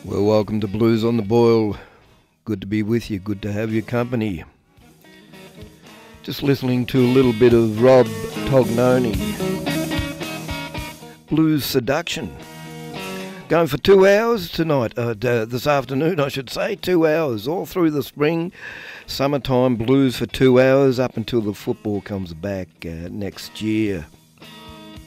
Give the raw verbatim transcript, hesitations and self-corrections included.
Well, welcome to Blues on the Boil. Good to be with you. Good to have your company. Just listening to a little bit of Rob Tognoni. Blues Seduction. Going for two hours tonight, uh, d- this afternoon I should say, two hours, all through the spring. Summertime blues for two hours up until the football comes back uh, next year.